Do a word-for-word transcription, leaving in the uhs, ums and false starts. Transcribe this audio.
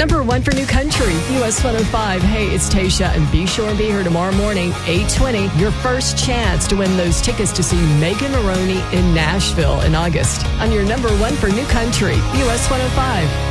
Number one for New Country, U S one oh five. Hey, it's Tasha, and be sure and be here tomorrow morning, eight twenty. Your first chance to win those tickets to see Megan Maroney in Nashville in August on your number one for New Country, U S one oh five.